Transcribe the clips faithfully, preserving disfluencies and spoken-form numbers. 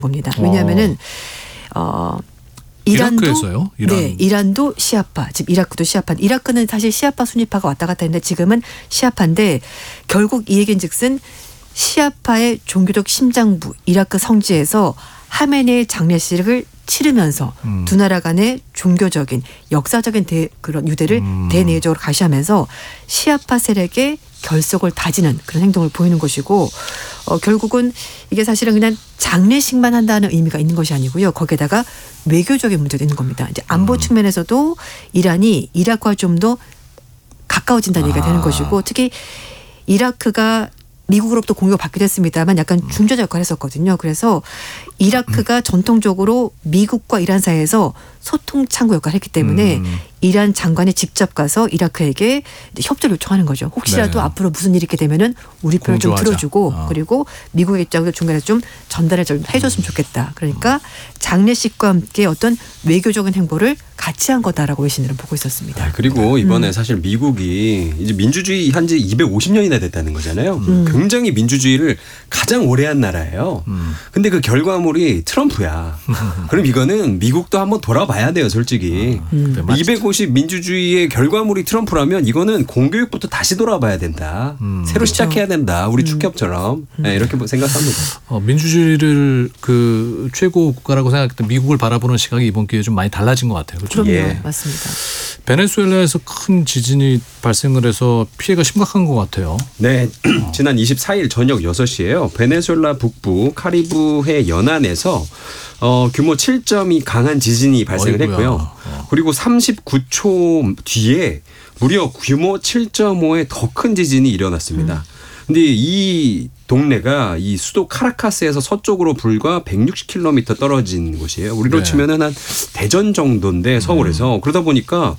겁니다. 왜냐하면은 어, 이란도 이라크에서요? 이란. 네, 이란도 시아파, 지금 이라크도 시아파. 이라크는 사실 시아파, 순위파가 왔다 갔다 했는데 지금은 시아파인데 결국 이 얘긴즉슨 시아파의 종교적 심장부 이라크 성지에서 하메네이 장례식을 치르면서 음. 두 나라 간의 종교적인 역사적인 대, 그런 유대를 음. 대내적으로 가시하면서 시아파 세력의 결속을 다지는 그런 행동을 보이는 것이고 어, 결국은 이게 사실은 그냥 장례식만 한다는 의미가 있는 것이 아니고요. 거기에다가 외교적인 문제도 있는 겁니다. 이제 안보 음. 측면에서도 이란이 이라크와 좀 더 가까워진다는 아. 얘기가 되는 것이고 특히 이라크가 미국으로부터 공격받기도 했습니다만 약간 중재자 역할을 했었거든요. 그래서 이라크가 음. 전통적으로 미국과 이란 사이에서 소통 창구 역할을 했기 때문에 음. 이란 장관이 직접 가서 이라크에게 협조를 요청하는 거죠. 혹시라도 네. 앞으로 무슨 일이 있게 되면은 우리 편을 좀 들어주고 어. 그리고 미국의 입장도 중간에 좀 전달을 좀 해줬으면 좋겠다. 그러니까 장례식과 함께 어떤 외교적인 행보를 같이 한 거다라고 외신들은 보고 있었습니다. 아, 그리고 이번에 음. 사실 미국이 이제 민주주의 한 지 이백오십 년이나 됐다는 거잖아요. 음. 굉장히 민주주의를 가장 오래 한 나라예요. 음. 근데 그 결과물이 트럼프야. 그럼 이거는 미국도 한번 돌아봐야 돼요, 솔직히. 음. 이백오십 민주주의의 결과물이 트럼프라면 이거는 공교육부터 다시 돌아봐야 된다. 음. 새로 그렇죠. 시작해야 된다. 우리 음. 축협처럼. 네, 이렇게 생각합니다. 어, 민주주의를 그 최고 국가라고 생각했던 미국을 바라보는 시각이 이번 기회에 좀 많이 달라진 것 같아요. 그렇죠? 그럼요. 예. 맞습니다. 베네수엘라에서 큰 지진이 발생을 해서 피해가 심각한 것 같아요. 네. 지난 이십사 일 저녁 여섯 시에요. 베네수엘라 북부 카리브해 연안에서 어, 규모 칠 점이 강한 지진이 발생을 어이구야. 했고요. 어. 그리고 삼십구 초 뒤에 무려 규모 칠 점 오의 더 큰 지진이 일어났습니다. 음. 근데 이 동네가 이 수도 카라카스에서 서쪽으로 불과 백육십 킬로미터 떨어진 곳이에요. 우리로 네. 치면은 한 대전 정도인데 서울에서. 음. 그러다 보니까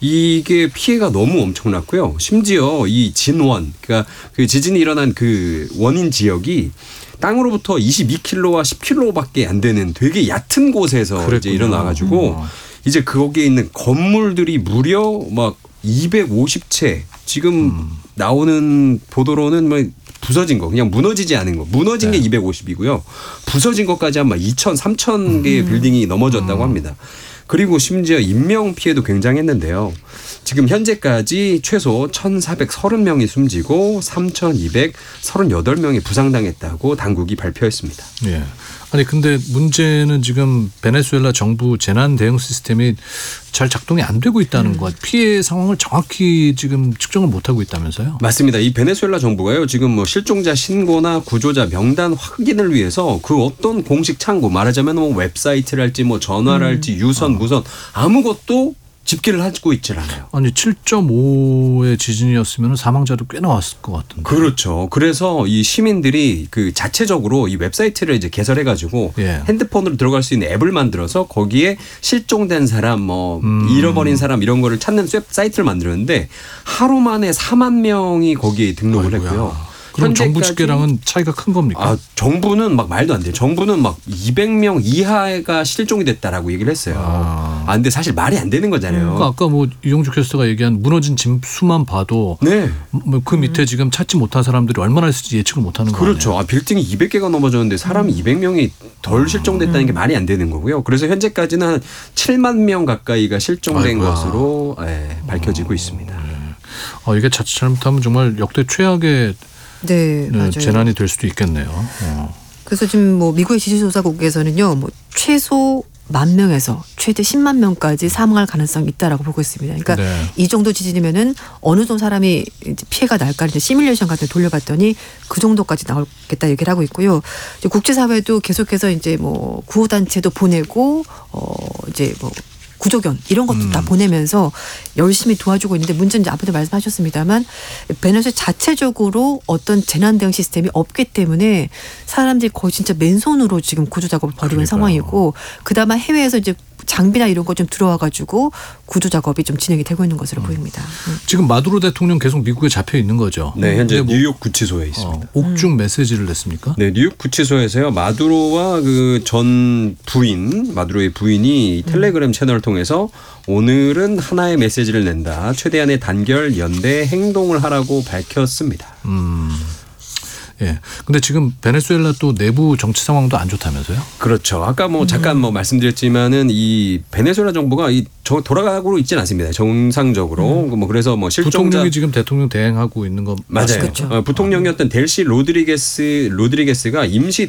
이게 피해가 너무 엄청났고요. 심지어 이 진원, 그러니까 그 지진이 일어난 그 원인 지역이 땅으로부터 이십이 킬로미터와 십 킬로미터밖에 안 되는 되게 얕은 곳에서 그랬군요. 이제 일어나가지고 음. 이제 거기에 있는 건물들이 무려 막 이백오십 채 지금 음. 나오는 보도로는 뭐 부서진 거 그냥 무너지지 않은 거 무너진 네. 게 이백오십이고요. 부서진 것까지 한 막 이천, 삼천 개의 음. 빌딩이 넘어졌다고 음. 합니다. 그리고 심지어 인명 피해도 굉장했는데요. 지금 현재까지 최소 천사백삼십 명이 숨지고 삼천이백삼십팔 명이 부상당했다고 당국이 발표했습니다. 예. 아니 근데 문제는 지금 베네수엘라 정부 재난 대응 시스템이 잘 작동이 안 되고 있다는 음. 것. 피해 상황을 정확히 지금 측정을 못 하고 있다면서요? 맞습니다. 이 베네수엘라 정부가요. 지금 뭐 실종자 신고나 구조자 명단 확인을 위해서 그 어떤 공식 창구 말하자면 뭐 웹사이트랄지 뭐 전화랄지 음. 유선 무선 아무것도 집계를 하고 있질 않아요. 아니 칠 점 오의 지진이었으면 사망자도 꽤 나왔을 것 같은데. 그렇죠. 그래서 이 시민들이 그 자체적으로 이 웹사이트를 이제 개설해가지고 예. 핸드폰으로 들어갈 수 있는 앱을 만들어서 거기에 실종된 사람, 뭐 음. 잃어버린 사람 이런 거를 찾는 웹사이트를 만들었는데 하루 만에 사만 명이 거기에 등록을 아이고야. 했고요. 그럼 정부 집계랑은 차이가 큰 겁니까? 아, 정부는 막 말도 안 돼요. 정부는 막 이백 명 이하가 실종이 됐다라고 얘기를 했어요. 아, 아 근데 사실 말이 안 되는 거잖아요. 그러니까 아까 뭐 이용주 캐스터가 얘기한 무너진 집 수만 봐도 네. 그 밑에 지금 찾지 못한 사람들이 얼마나 있을지 예측을 못하는 거예요. 그렇죠. 아, 빌딩이 이백 개가 넘어졌는데 사람이 음. 이백 명이 덜 실종됐다는 게 말이 안 되는 거고요. 그래서 현재까지는 한 칠만 명 가까이가 실종된 아이고야. 것으로 네, 밝혀지고 어, 있습니다. 네. 어, 이게 자칫 잘못하면 정말 역대 최악의 네, 네, 재난이 될 수도 있겠네요. 어. 그래서 지금 뭐 미국의 지질조사국에서는요, 뭐 최소 만 명에서 최대 십만 명까지 사망할 가능성이 있다라고 보고 있습니다. 그러니까 네. 이 정도 지진이면은 어느 정도 사람이 이제 피해가 날까 이제 시뮬레이션 같은 데 돌려봤더니 그 정도까지 나오겠다 얘기를 하고 있고요. 이제 국제사회도 계속해서 이제 뭐 구호단체도 보내고 어 이제 뭐 구조견 이런 것도 음. 다 보내면서 열심히 도와주고 있는데 문제는 이제 앞에도 말씀하셨습니다만 베네수엘라 자체적으로 어떤 재난 대응 시스템이 없기 때문에 사람들이 거의 진짜 맨손으로 지금 구조 작업을 벌이는 그러니까요. 상황이고 그나마 해외에서 이제 장비나 이런 거 좀 들어와 가지고 구조 작업이 좀 진행이 되고 있는 것으로 음. 보입니다. 음. 지금 마두로 대통령 계속 미국에 잡혀 있는 거죠. 네, 현재 뭐 뉴욕 구치소에 있습니다. 어, 옥중 메시지를 냈습니까? 네, 뉴욕 구치소에서요. 마두로와 그 전 부인, 마두로의 부인이 텔레그램 채널을 통해서 오늘은 하나의 메시지를 낸다. 최대한의 단결, 연대, 행동을 하라고 밝혔습니다. 음. 예. 근데 지금 베네수엘라 또 내부 정치 상황도 안 좋다면서요? 그렇죠. 아까 뭐 잠깐 뭐 말씀드렸지만은 이 베네수엘라 정부가 이 돌아가고 있지는 않습니다. 정상적으로 음. 뭐 그래서 뭐 실종자 부통령이 지금 대통령 대행하고 있는 거 맞아요. 그렇죠. 어, 부통령이었던 델시 로드리게스 로드리게스가 임시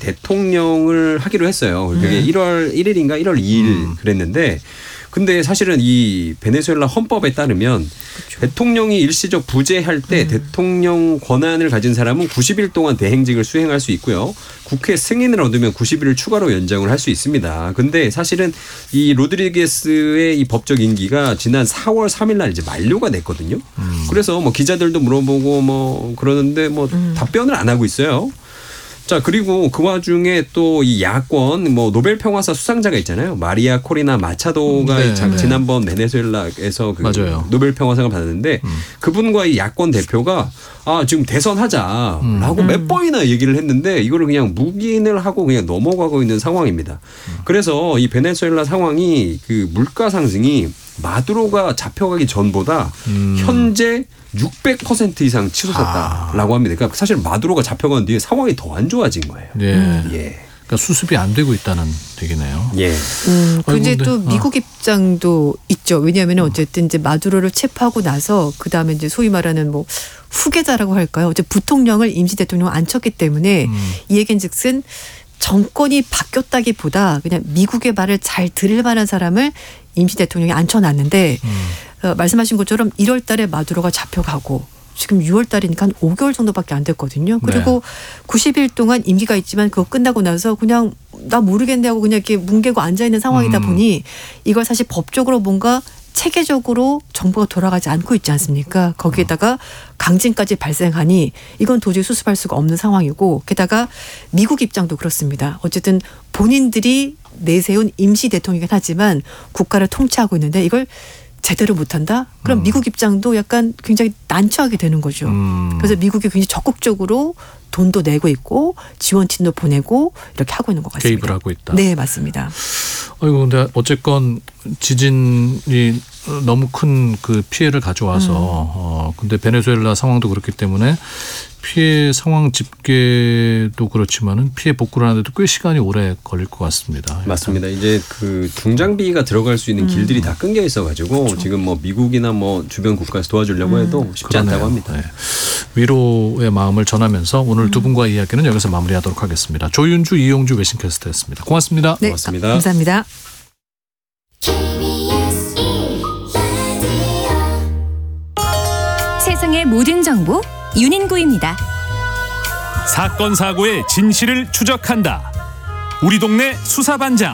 대통령을 하기로 했어요. 그게 음. 일월 일일인가 일월 이일 음. 그랬는데. 근데 사실은 이 베네수엘라 헌법에 따르면 그렇죠. 대통령이 일시적 부재할 때 음. 대통령 권한을 가진 사람은 구십 일 동안 대행직을 수행할 수 있고요. 국회 승인을 얻으면 구십 일을 추가로 연장을 할 수 있습니다. 근데 사실은 이 로드리게스의 이 법적 임기가 지난 사월 삼일 날 이제 만료가 됐거든요. 음. 그래서 뭐 기자들도 물어보고 뭐 그러는데 뭐 음. 답변을 안 하고 있어요. 자, 그리고 그 와중에 또 이 야권 뭐 노벨 평화상 수상자가 있잖아요. 마리아 코리나 마차도가 네, 네. 지난번 베네수엘라에서 그 맞아요. 노벨 평화상을 받았는데 음. 그분과 이 야권 대표가 아, 지금 대선하자라고 음. 몇 번이나 얘기를 했는데 이거를 그냥 묵인을 하고 그냥 넘어가고 있는 상황입니다. 음. 그래서 이 베네수엘라 상황이 그 물가 상승이 마두로가 잡혀가기 전보다 음. 현재 육백 퍼센트 이상 치솟았다라고 아. 합니다. 그러니까 사실 마두로가 잡혀간 뒤에 상황이 더 안 좋아진 거예요. 예. 음. 예. 그러니까 수습이 안 되고 있다는 얘기네요. 예. 음, 근데 또 미국 어. 입장도 있죠. 왜냐하면 어쨌든 이제 마두로를 체포하고 나서 그 다음에 이제 소위 말하는 뭐 후계자라고 할까요? 어제 부통령을 임시 대통령을 앉혔기 때문에 음. 이 얘기인즉슨 정권이 바뀌었다기보다 그냥 미국의 말을 잘 들을 만한 사람을 임시 대통령이 앉혀놨는데 음. 어, 말씀하신 것처럼 일월 달에 마두로가 잡혀가고 지금 유월 달이니까 한 오 개월 정도밖에 안 됐거든요. 그리고 네. 구십 일 동안 임기가 있지만 그거 끝나고 나서 그냥 나 모르겠네 하고 그냥 이렇게 뭉개고 앉아있는 상황이다 음. 보니 이걸 사실 법적으로 뭔가 체계적으로 정부가 돌아가지 않고 있지 않습니까? 거기에다가 강진까지 발생하니 이건 도저히 수습할 수가 없는 상황이고 게다가 미국 입장도 그렇습니다. 어쨌든 본인들이 내세운 임시 대통령이긴 하지만 국가를 통치하고 있는데 이걸 제대로 못한다? 그럼 음. 미국 입장도 약간 굉장히 난처하게 되는 거죠. 음. 그래서 미국이 굉장히 적극적으로 돈도 내고 있고 지원팀도 보내고 이렇게 하고 있는 것 같습니다. 개입을 하고 있다. 네, 맞습니다. 아이고, 근데 어쨌건 지진이 너무 큰 그 피해를 가져와서 음. 어 근데 베네수엘라 상황도 그렇기 때문에 피해 상황 집계도 그렇지만은 피해 복구를 하는데도 꽤 시간이 오래 걸릴 것 같습니다. 맞습니다. 이제 그 중장비가 들어갈 수 있는 음. 길들이 다 끊겨 있어가지고 그렇죠. 지금 뭐 미국이나 뭐 주변 국가에서 도와주려고 음. 해도 쉽지 그러네요. 않다고 합니다. 네. 위로의 마음을 전하면서 오늘 음. 두 분과 이야기는 여기서 마무리하도록 하겠습니다. 조윤주, 이용주 외신캐스터였습니다. 고맙습니다. 네, 고맙습니다. 감사합니다. 세상의 모든 정보 윤인구입니다. 사건 사고의 진실을 추적한다. 우리 동네 수사반장.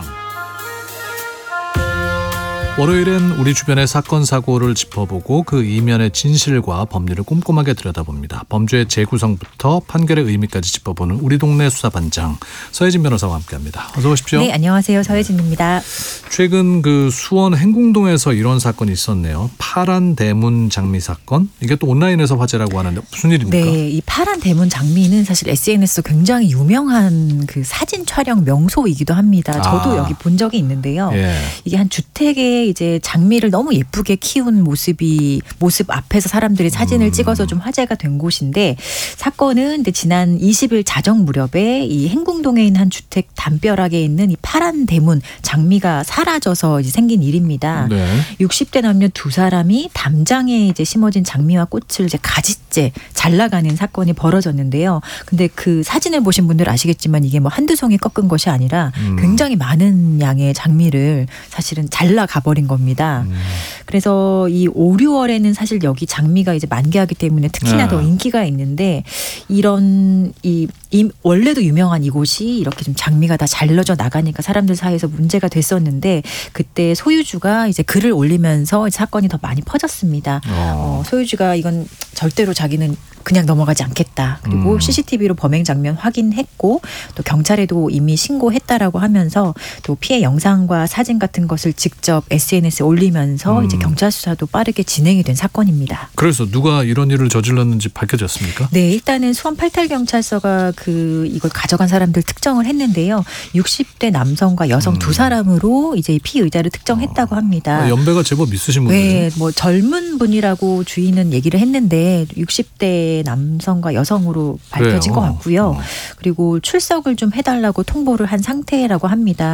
월요일엔 우리 주변의 사건 사고를 짚어보고 그 이면의 진실과 법리를 꼼꼼하게 들여다봅니다. 범죄의 재구성부터 판결의 의미까지 짚어보는 우리 동네 수사반장 서혜진 변호사와 함께합니다. 어서 오십시오. 네, 안녕하세요. 서혜진입니다. 최근 그 수원 행궁동에서 이런 사건이 있었네요. 파란 대문 장미 사건. 이게 또 온라인에서 화제라고 하는데 무슨 일입니까? 네, 이 파란 대문 장미는 사실 에스엔에스에서 굉장히 유명한 그 사진 촬영 명소이기도 합니다. 저도 아. 여기 본 적이 있는데요. 예. 이게 한 주택에 이제 장미를 너무 예쁘게 키운 모습이 모습 앞에서 사람들이 사진을 음. 찍어서 좀 화제가 된 곳인데 사건은 지난 이십 일 자정 무렵에 이 행궁동에 있는 한 주택 담벼락에 있는 이 파란 대문 장미가 사라져서 이제 생긴 일입니다. 네. 육십 대 남녀 두 사람이 담장에 이제 심어진 장미와 꽃을 이제 가지째 잘라가는 사건이 벌어졌는데요. 근데 그 사진을 보신 분들 아시겠지만 이게 뭐 한두 송이 꺾은 것이 아니라 음. 굉장히 많은 양의 장미를 사실은 잘라가 버린 겁니다. 음. 그래서 이 오, 유월에는 사실 여기 장미가 이제 만개하기 때문에 특히나 아. 더 인기가 있는데 이런 이, 이 원래도 유명한 이곳이 이렇게 좀 장미가 다 잘라져 나가니까 사람들 사이에서 문제가 됐었는데 그때 소유주가 이제 글을 올리면서 사건이 더 많이 퍼졌습니다. 어. 어, 소유주가 이건 절대로 자기는 그냥 넘어가지 않겠다. 그리고 음. 씨씨티비로 범행 장면 확인했고 또 경찰에도 이미 신고했다라고 하면서 또 피해 영상과 사진 같은 것을 직접 에스엔에스에 올리면서 음. 이제 경찰 수사도 빠르게 진행이 된 사건입니다. 그래서 누가 이런 일을 저질렀는지 밝혀졌습니까? 네, 일단은 수원 팔탈경찰서가 그 그 이걸 가져간 사람들 특정을 했는데요. 육십 대 남성과 여성 음. 두 사람으로 이제 피의자를 특정했다고 합니다. 아, 연배가 제법 있으신 분이죠. 네, 뭐 젊은 분이라고 주인은 얘기를 했는데 육십 대 남성과 여성으로 밝혀진 그래요. 것 같고요. 어. 그리고 출석을 좀 해달라고 통보를 한 상태라고 합니다.